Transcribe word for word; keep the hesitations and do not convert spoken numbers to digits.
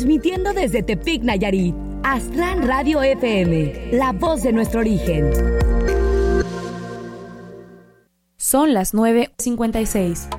transmitiendo desde Tepic, Nayarit. Aztlán Radio F M, la voz de nuestro origen. Son las nueve cincuenta y seis.